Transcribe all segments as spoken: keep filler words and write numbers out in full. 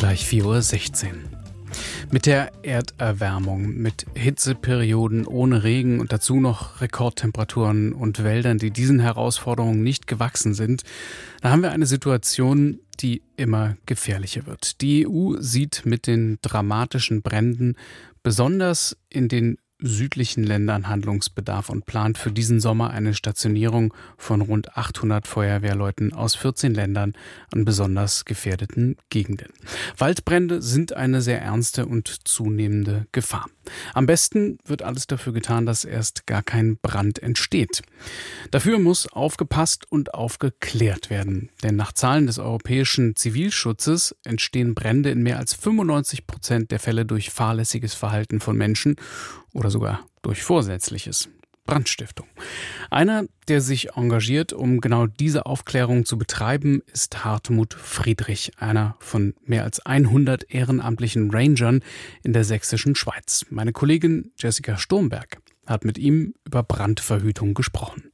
gleich vier Uhr sechzehn. Mit der Erderwärmung, mit Hitzeperioden ohne Regen und dazu noch Rekordtemperaturen und Wäldern, die diesen Herausforderungen nicht gewachsen sind, da haben wir eine Situation, die immer gefährlicher wird. Die E U sieht mit den dramatischen Bränden besonders in den südlichen Ländern Handlungsbedarf und plant für diesen Sommer eine Stationierung von rund achthundert Feuerwehrleuten aus vierzehn Ländern an besonders gefährdeten Gegenden. Waldbrände sind eine sehr ernste und zunehmende Gefahr. Am besten wird alles dafür getan, dass erst gar kein Brand entsteht. Dafür muss aufgepasst und aufgeklärt werden. Denn nach Zahlen des Europäischen Zivilschutzes entstehen Brände in mehr als fünfundneunzig Prozent der Fälle durch fahrlässiges Verhalten von Menschen oder sogar durch vorsätzliches. Brandstiftung. Einer, der sich engagiert, um genau diese Aufklärung zu betreiben, ist Hartmut Friedrich, einer von mehr als hundert ehrenamtlichen Rangern in der sächsischen Schweiz. Meine Kollegin Jessica Sturmberg hat mit ihm über Brandverhütung gesprochen.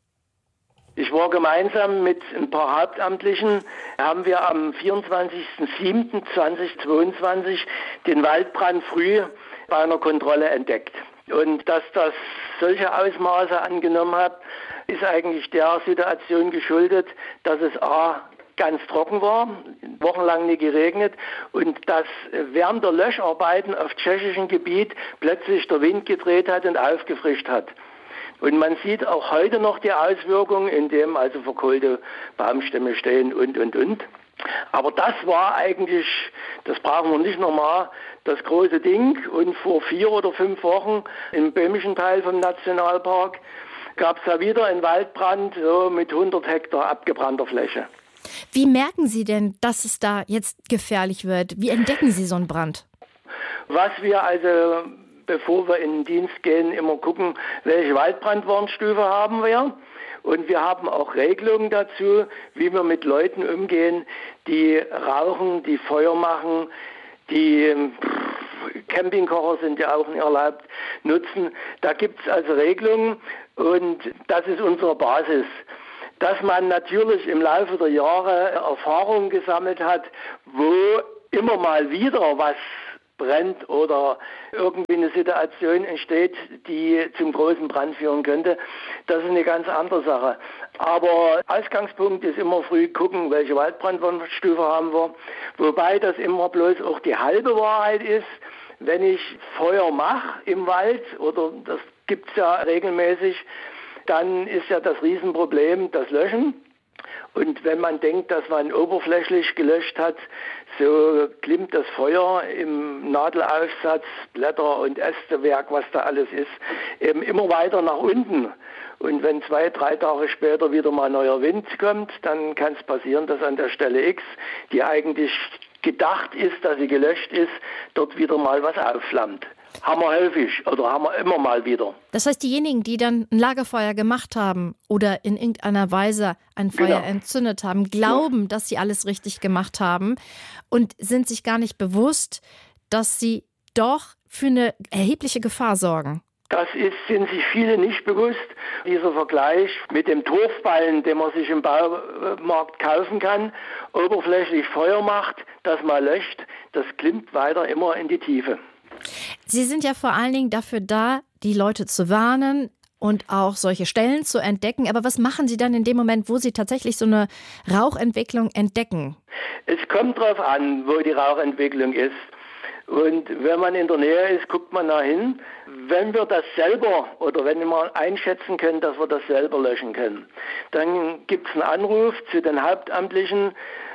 Ich war gemeinsam mit ein paar Hauptamtlichen, haben wir am vierundzwanzigsten siebten zweitausendzweiundzwanzig den Waldbrand früh bei einer Kontrolle entdeckt. Und dass das solche Ausmaße angenommen hat, ist eigentlich der Situation geschuldet, dass es a. ganz trocken war, wochenlang nicht geregnet und dass während der Löscharbeiten auf tschechischem Gebiet plötzlich der Wind gedreht hat und aufgefrischt hat. Und man sieht auch heute noch die Auswirkungen, indem also verkohlte Baumstämme stehen und, und, und. Aber das war eigentlich, das brauchen wir nicht nochmal, das große Ding. Und vor vier oder fünf Wochen im böhmischen Teil vom Nationalpark gab es da wieder einen Waldbrand so mit hundert Hektar abgebrannter Fläche. Wie merken Sie denn, dass es da jetzt gefährlich wird? Wie entdecken Sie so einen Brand? Was wir also, bevor wir in den Dienst gehen, immer gucken, welche Waldbrandwarnstufe haben wir. Und wir haben auch Regelungen dazu, wie wir mit Leuten umgehen, die rauchen, die Feuer machen, die Campingkocher sind ja auch nicht erlaubt, nutzen. Da gibt es also Regelungen und das ist unsere Basis. Dass man natürlich im Laufe der Jahre Erfahrungen gesammelt hat, wo immer mal wieder was brennt oder irgendwie eine Situation entsteht, die zum großen Brand führen könnte. Das ist eine ganz andere Sache. Aber Ausgangspunkt ist immer früh gucken, welche Waldbrandwarnstufe haben wir. Wobei das immer bloß auch die halbe Wahrheit ist. Wenn ich Feuer mache im Wald, oder das gibt es ja regelmäßig, dann ist ja das Riesenproblem das Löschen. Und wenn man denkt, dass man oberflächlich gelöscht hat, so klimmt das Feuer im Nadelaufsatz, Blätter und Ästewerk, was da alles ist, eben immer weiter nach unten. Und wenn zwei, drei Tage später wieder mal neuer Wind kommt, dann kann es passieren, dass an der Stelle X, die eigentlich gedacht ist, dass sie gelöscht ist, dort wieder mal was aufflammt. Haben wir häufig oder haben wir immer mal wieder. Das heißt, diejenigen, die dann ein Lagerfeuer gemacht haben oder in irgendeiner Weise ein Feuer genau. entzündet haben, glauben, ja. dass sie alles richtig gemacht haben und sind sich gar nicht bewusst, dass sie doch für eine erhebliche Gefahr sorgen. Das ist, sind sich viele nicht bewusst. Dieser Vergleich mit dem Torfballen, den man sich im Baumarkt kaufen kann, oberflächlich Feuer macht, das mal löscht, das klimmt weiter immer in die Tiefe. Sie sind ja vor allen Dingen dafür da, die Leute zu warnen und auch solche Stellen zu entdecken. Aber was machen Sie dann in dem Moment, wo Sie tatsächlich so eine Rauchentwicklung entdecken? Es kommt darauf an, wo die Rauchentwicklung ist. Und wenn man in der Nähe ist, guckt man da hin. Wenn wir das selber oder wenn wir einschätzen können, dass wir das selber löschen können, dann gibt es einen Anruf zu den hauptamtlichen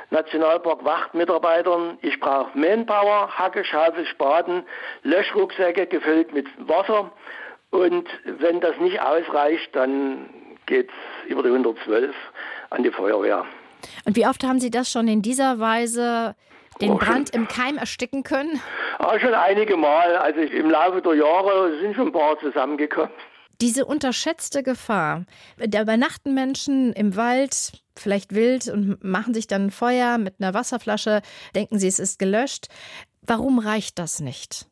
Nationalpark-Wachtmitarbeitern. Ich brauche Manpower, Hacke, Schaufel, Spaten, Löschrucksäcke gefüllt mit Wasser. Und wenn das nicht ausreicht, dann geht es über die hundertzwölf an die Feuerwehr. Und wie oft haben Sie das schon in dieser Weise den Brand im Keim ersticken können? Ah, schon einige Mal. Also im Laufe der Jahre sind schon ein paar zusammengekommen. Diese unterschätzte Gefahr. Da übernachten Menschen im Wald, vielleicht wild, und machen sich dann ein Feuer mit einer Wasserflasche, denken sie, es ist gelöscht. Warum reicht das nicht?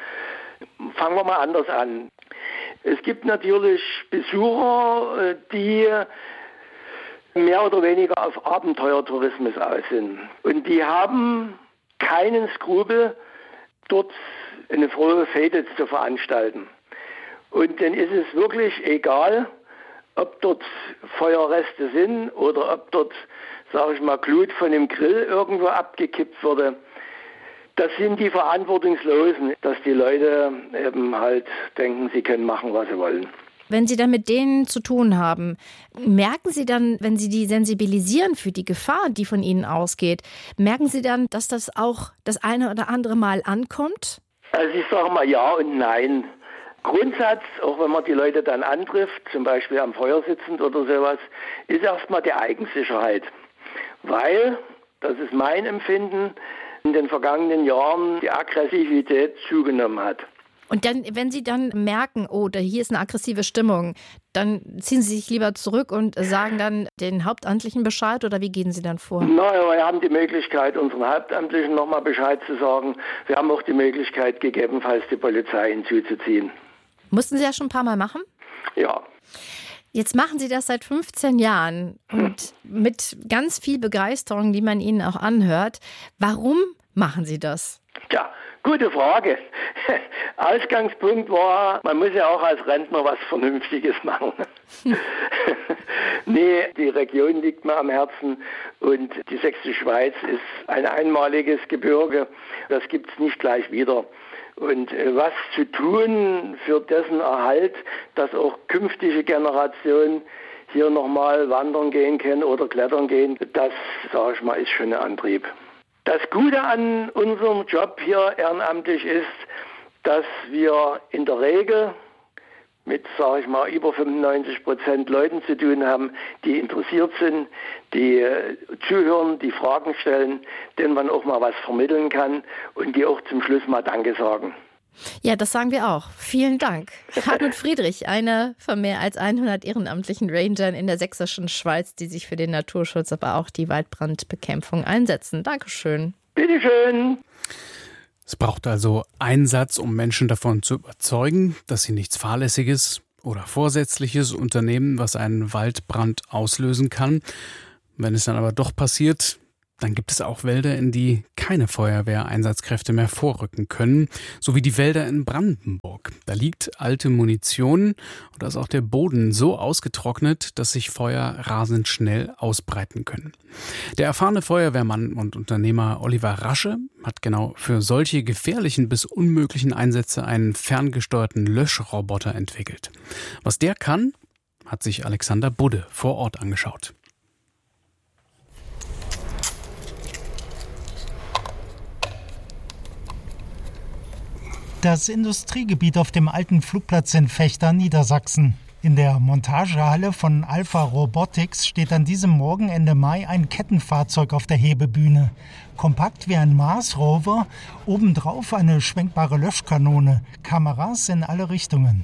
Fangen wir mal anders an. Es gibt natürlich Besucher, die mehr oder weniger auf Abenteuertourismus aus sind. Und die haben keinen Skrupel, dort eine frohe Fete zu veranstalten. Und dann ist es wirklich egal, ob dort Feuerreste sind oder ob dort, sage ich mal, Glut von dem Grill irgendwo abgekippt wurde. Das sind die Verantwortungslosen, dass die Leute eben halt denken, sie können machen, was sie wollen. Wenn Sie dann mit denen zu tun haben, merken Sie dann, wenn Sie die sensibilisieren für die Gefahr, die von Ihnen ausgeht, merken Sie dann, dass das auch das eine oder andere Mal ankommt? Also ich sage mal ja und nein. Grundsatz, auch wenn man die Leute dann antrifft, zum Beispiel am Feuer sitzend oder sowas, ist erstmal die Eigensicherheit. Weil, das ist mein Empfinden, in den vergangenen Jahren die Aggressivität zugenommen hat. Und dann, wenn Sie dann merken, oh, da hier ist eine aggressive Stimmung, dann ziehen Sie sich lieber zurück und sagen dann den Hauptamtlichen Bescheid oder wie gehen Sie dann vor? Naja, wir haben die Möglichkeit, unseren Hauptamtlichen nochmal Bescheid zu sagen. Wir haben auch die Möglichkeit, gegebenenfalls die Polizei hinzuzuziehen. Mussten Sie ja schon ein paar Mal machen? Ja. Jetzt machen Sie das seit fünfzehn Jahren und mit ganz viel Begeisterung, die man Ihnen auch anhört. Warum machen Sie das? Tja, gute Frage. Ausgangspunkt war, man muss ja auch als Rentner was Vernünftiges machen. Nee, die Region liegt mir am Herzen und die Sächsische Schweiz ist ein einmaliges Gebirge. Das gibt es nicht gleich wieder. Und äh, was zu tun für dessen Erhalt, dass auch künftige Generationen hier nochmal wandern gehen können oder klettern gehen, das, sage ich mal, ist schon ein Antrieb. Das Gute an unserem Job hier ehrenamtlich ist, dass wir in der Regel mit, sage ich mal, über fünfundneunzig Prozent Leuten zu tun haben, die interessiert sind, die äh, zuhören, die Fragen stellen, denen man auch mal was vermitteln kann und die auch zum Schluss mal Danke sagen. Ja, das sagen wir auch. Vielen Dank. Hartmut Friedrich, einer von mehr als hundert ehrenamtlichen Rangern in der Sächsischen Schweiz, die sich für den Naturschutz, aber auch die Waldbrandbekämpfung einsetzen. Dankeschön. Bitteschön. Es braucht also Einsatz, um Menschen davon zu überzeugen, dass sie nichts Fahrlässiges oder Vorsätzliches unternehmen, was einen Waldbrand auslösen kann. Wenn es dann aber doch passiert, dann gibt es auch Wälder, in die keine Feuerwehreinsatzkräfte mehr vorrücken können, so wie die Wälder in Brandenburg. Da liegt alte Munition und da ist auch der Boden so ausgetrocknet, dass sich Feuer rasend schnell ausbreiten können. Der erfahrene Feuerwehrmann und Unternehmer Oliver Rasche hat genau für solche gefährlichen bis unmöglichen Einsätze einen ferngesteuerten Löschroboter entwickelt. Was der kann, hat sich Alexander Budde vor Ort angeschaut. Das Industriegebiet auf dem alten Flugplatz in Vechta, Niedersachsen. In der Montagehalle von Alpha Robotics steht an diesem Morgen Ende Mai ein Kettenfahrzeug auf der Hebebühne. Kompakt wie ein Mars-Rover, obendrauf eine schwenkbare Löschkanone, Kameras in alle Richtungen.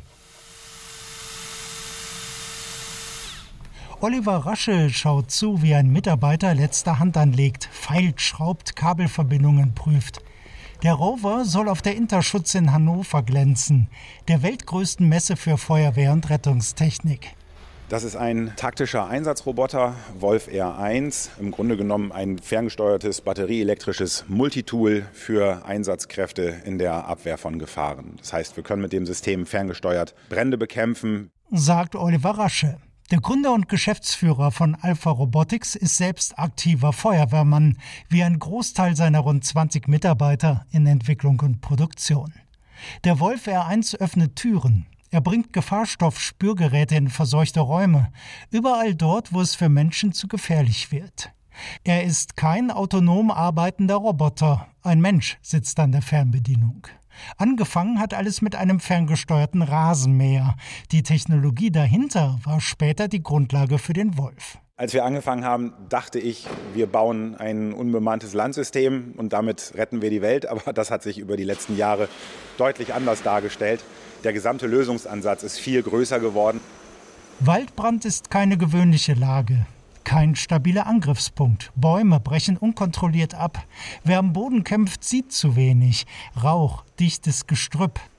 Oliver Rasche schaut zu, wie ein Mitarbeiter letzte Hand anlegt, feilt, schraubt, Kabelverbindungen prüft. Der Rover soll auf der Interschutz in Hannover glänzen, der weltgrößten Messe für Feuerwehr und Rettungstechnik. Das ist ein taktischer Einsatzroboter, Wolf R eins, im Grunde genommen ein ferngesteuertes batterieelektrisches Multitool für Einsatzkräfte in der Abwehr von Gefahren. Das heißt, wir können mit dem System ferngesteuert Brände bekämpfen, sagt Oliver Rasche. Der Gründer und Geschäftsführer von Alpha Robotics ist selbst aktiver Feuerwehrmann, wie ein Großteil seiner rund zwanzig Mitarbeiter in Entwicklung und Produktion. Der Wolf R eins öffnet Türen. Er bringt Gefahrstoffspürgeräte in verseuchte Räume, überall dort, wo es für Menschen zu gefährlich wird. Er ist kein autonom arbeitender Roboter. Ein Mensch sitzt an der Fernbedienung. Angefangen hat alles mit einem ferngesteuerten Rasenmäher. Die Technologie dahinter war später die Grundlage für den Wolf. Als wir angefangen haben, dachte ich, wir bauen ein unbemanntes Landsystem und damit retten wir die Welt. Aber das hat sich über die letzten Jahre deutlich anders dargestellt. Der gesamte Lösungsansatz ist viel größer geworden. Waldbrand ist keine gewöhnliche Lage. Kein stabiler Angriffspunkt. Bäume brechen unkontrolliert ab. Wer am Boden kämpft, sieht zu wenig. Rauch, dichtes Gestrüpp.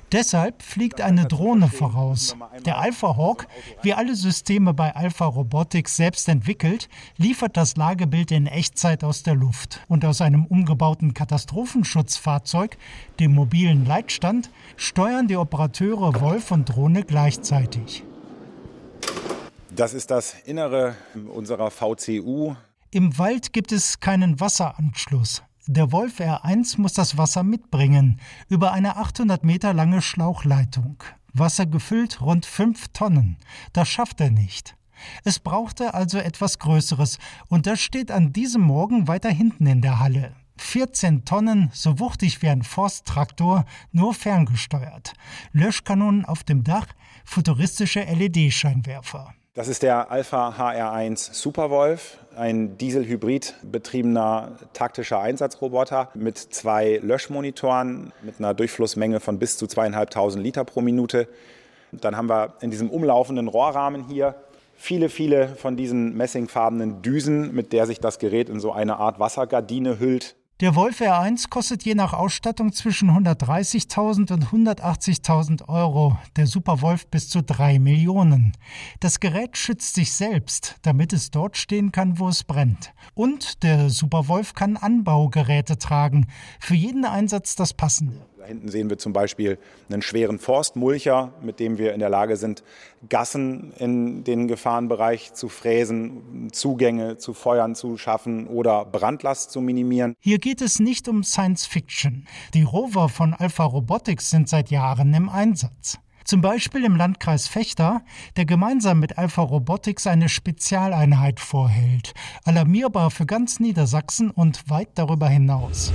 Deshalb fliegt eine Drohne voraus. Der Alpha Hawk, wie alle Systeme bei Alpha Robotics selbst entwickelt, liefert das Lagebild in Echtzeit aus der Luft. Und aus einem umgebauten Katastrophenschutzfahrzeug, dem mobilen Leitstand, steuern die Operateure Wolf und Drohne gleichzeitig. Das ist das Innere unserer V C U. Im Wald gibt es keinen Wasseranschluss. Der Wolf R eins muss das Wasser mitbringen, über eine achthundert Meter lange Schlauchleitung. Wasser gefüllt rund fünf Tonnen. Das schafft er nicht. Es brauchte also etwas Größeres und das steht an diesem Morgen weiter hinten in der Halle. vierzehn Tonnen, so wuchtig wie ein Forsttraktor, nur ferngesteuert. Löschkanonen auf dem Dach, futuristische L E D-Scheinwerfer. Das ist der Alpha H R eins Superwolf, ein Dieselhybrid betriebener taktischer Einsatzroboter mit zwei Löschmonitoren mit einer Durchflussmenge von bis zu zweieinhalbtausend Liter pro Minute. Dann haben wir in diesem umlaufenden Rohrrahmen hier viele, viele von diesen messingfarbenen Düsen, mit der sich das Gerät in so eine Art Wassergardine hüllt. Der Wolf R eins kostet je nach Ausstattung zwischen hundertdreißigtausend und hundertachtzigtausend Euro, der Superwolf bis zu drei Millionen. Das Gerät schützt sich selbst, damit es dort stehen kann, wo es brennt. Und der Superwolf kann Anbaugeräte tragen, für jeden Einsatz das Passende. Da hinten sehen wir zum Beispiel einen schweren Forstmulcher, mit dem wir in der Lage sind, Gassen in den Gefahrenbereich zu fräsen, Zugänge zu Feuern zu schaffen oder Brandlast zu minimieren. Hier geht es nicht um Science Fiction. Die Rover von Alpha Robotics sind seit Jahren im Einsatz. Zum Beispiel im Landkreis Vechta, der gemeinsam mit Alpha Robotics eine Spezialeinheit vorhält. Alarmierbar für ganz Niedersachsen und weit darüber hinaus.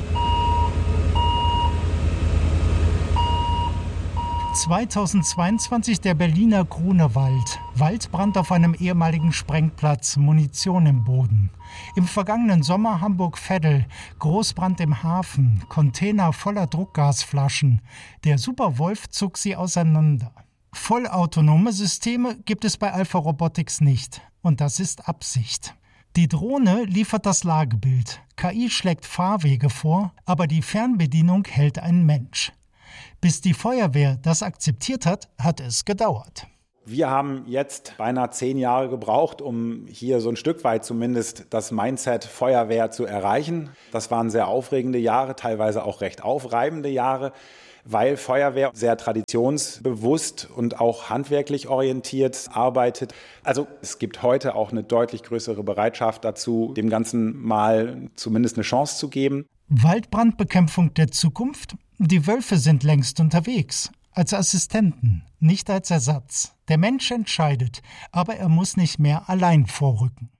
zweitausendzweiundzwanzig der Berliner Grunewald. Waldbrand auf einem ehemaligen Sprengplatz, Munition im Boden. Im vergangenen Sommer Hamburg-Veddel, Großbrand im Hafen, Container voller Druckgasflaschen. Der Superwolf zog sie auseinander. Vollautonome Systeme gibt es bei Alpha Robotics nicht. Und das ist Absicht. Die Drohne liefert das Lagebild. K I schlägt Fahrwege vor, aber die Fernbedienung hält ein Mensch. Bis die Feuerwehr das akzeptiert hat, hat es gedauert. Wir haben jetzt beinahe zehn Jahre gebraucht, um hier so ein Stück weit zumindest das Mindset Feuerwehr zu erreichen. Das waren sehr aufregende Jahre, teilweise auch recht aufreibende Jahre, weil Feuerwehr sehr traditionsbewusst und auch handwerklich orientiert arbeitet. Also es gibt heute auch eine deutlich größere Bereitschaft dazu, dem Ganzen mal zumindest eine Chance zu geben. Waldbrandbekämpfung der Zukunft? Die Wölfe sind längst unterwegs. Als Assistenten, nicht als Ersatz. Der Mensch entscheidet, aber er muss nicht mehr allein vorrücken.